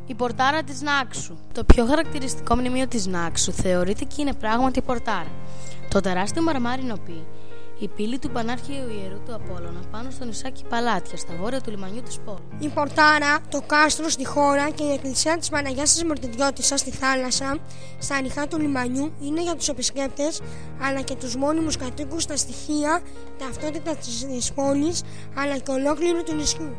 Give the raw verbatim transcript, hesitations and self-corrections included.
Η πορτάρα της Νάξου. Το πιο χαρακτηριστικό μνημείο της Νάξου θεωρείται και είναι πράγματι η πορτάρα. Το τεράστιο μαρμάρινο πι, η πύλη του Πανάρχαιου Ιερού του Απόλλωνα πάνω στο νησάκι Παλάτια, στα βόρεια του λιμανιού της πόλης. Η πορτάρα, το κάστρο στη χώρα και η εκκλησία της Παναγιάς της Μορτιδιώτισσας στη θάλασσα, στα νυχά του λιμανιού, είναι για τους επισκέπτες αλλά και τους μόνιμους κατοίκους τα στοιχεία, ταυτότητα της πόλης αλλά και ολόκληρου του νησιού.